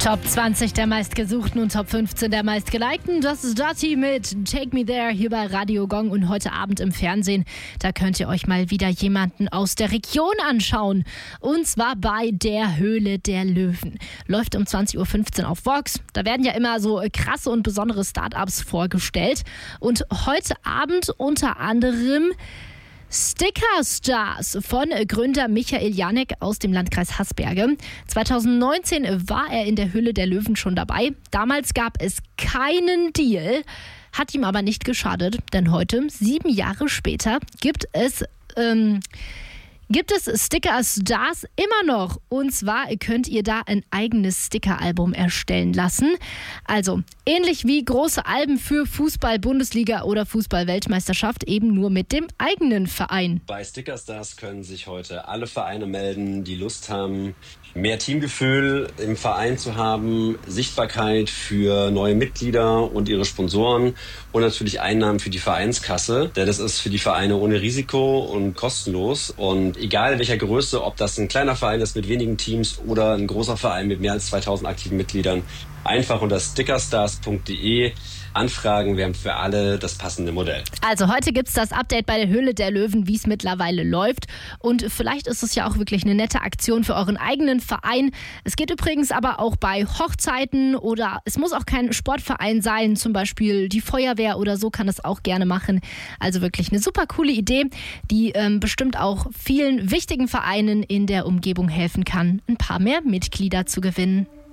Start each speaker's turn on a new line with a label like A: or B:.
A: Top 20 der meistgesuchten und Top 15 der meistgelikten. Das ist Dottie mit Take Me There hier bei Radio Gong und heute Abend im Fernsehen. Da könnt ihr euch mal wieder jemanden aus der Region anschauen. Und zwar bei der Höhle der Löwen. Läuft um 20.15 Uhr auf Vox. Da werden ja immer so krasse und besondere Startups vorgestellt. Und heute Abend unter anderem Sticker-Stars von Gründer Michael Janek aus dem Landkreis Haßberge. 2019 war er in der Höhle der Löwen schon dabei. Damals gab es keinen Deal, hat ihm aber nicht geschadet, denn heute, 7 Jahre später, gibt es Sticker-Stars immer noch. Und zwar könnt ihr da ein eigenes Sticker-Album erstellen lassen. Also ähnlich wie große Alben für Fußball, Bundesliga oder Fußball-Weltmeisterschaft, eben nur mit dem eigenen Verein.
B: Bei Sticker-Stars können sich heute alle Vereine melden, die Lust haben, mehr Teamgefühl im Verein zu haben, Sichtbarkeit für neue Mitglieder und ihre Sponsoren und natürlich Einnahmen für die Vereinskasse. Denn das ist für die Vereine ohne Risiko und kostenlos. Und egal in welcher Größe, ob das ein kleiner Verein ist mit wenigen Teams oder ein großer Verein mit mehr als 2000 aktiven Mitgliedern, einfach unter stickerstars.de anfragen. Wir haben für alle das passende Modell.
A: Also heute gibt es das Update bei der Höhle der Löwen, wie es mittlerweile läuft. Und vielleicht ist es ja auch wirklich eine nette Aktion für euren eigenen Verein. Es geht übrigens aber auch bei Hochzeiten oder es muss auch kein Sportverein sein, zum Beispiel die Feuerwehr oder so kann es auch gerne machen. Also wirklich eine super coole Idee, die bestimmt auch vielen wichtigen Vereinen in der Umgebung helfen kann, ein paar mehr Mitglieder zu gewinnen.